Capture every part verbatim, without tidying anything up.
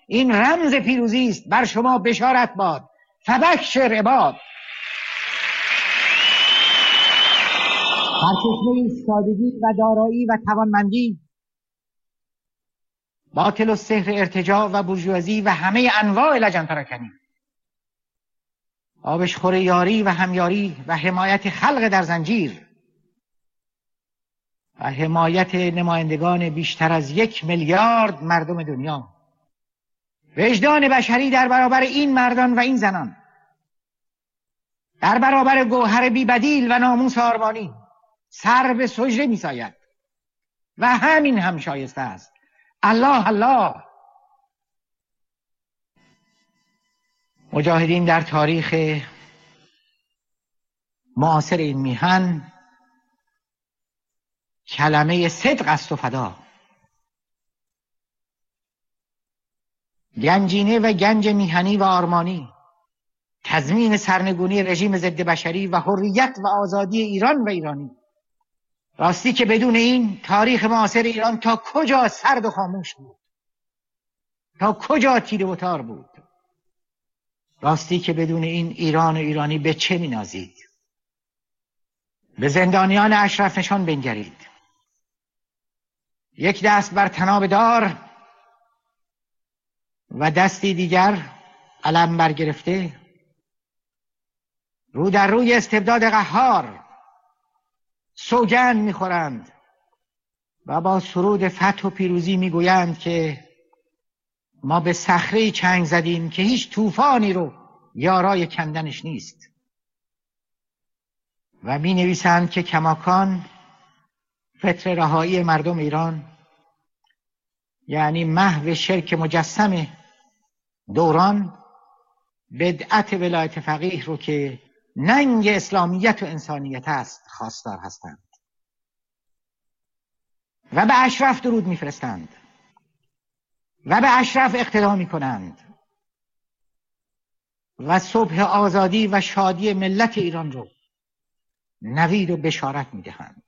این رمز پیروزی است. بر شما بشارت باد. فبشر عباد. سرچشمه ایستادگی و دارایی و توانمندی، باطل و سحر ارتجاع و بورژوازی و همه انواع لجن پراکنی، آبشخور یاری و همیاری و حمایت خلق در زنجیر و حمایت نمایندگان بیشتر از یک میلیارد مردم دنیا، وجدان بشری در برابر این مردان و این زنان، در برابر گوهر بی‌بدیل و ناموس آرمانی سر به سجده می ساید و همین هم شایسته است. الله الله. مجاهدین در تاریخ معاصر این میهن کلمه صدق است و فدا، گنجینه و گنج میهنی و آرمانی، تضمین سرنگونی رژیم ضد بشری و حریت و آزادی ایران و ایرانی. راستی که بدون این تاریخ معاصر ایران تا کجا سرد و خاموش بود، تا کجا تیره و تار بود. راستی که بدون این ایران و ایرانی به چه می نازید؟ به زندانیان اشرف نشان بنگرید. یک دست بر طناب دار و دستی دیگر علم برگرفته، رو در روی استبداد قهار سوگند میخورند و با سرود فتح و پیروزی میگویند که ما به صخره چنگ زدیم که هیچ طوفانی رو یارای کندنش نیست، و می نویسند که کماکان فطر رهایی مردم ایران یعنی محو شرک مجسم دوران، بدعت ولایت فقیه رو که ننگ اسلامیت و انسانیت است خواستار هستند و به اشرف درود میفرستند و به اشرف اقتدا میکنند و صبح آزادی و شادی ملت ایران رو نوید و بشارت میدهند.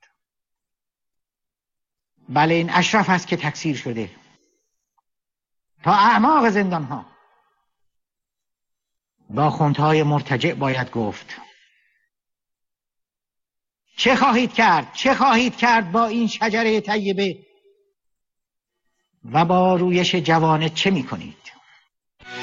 بله، این اشرف است که تکثیر شده تا اعماق زندان ها. با خونتهای مرتجع باید گفت چه خواهید کرد؟ چه خواهید کرد با این شجره طیبه و با رویش جوانه چه می کنید؟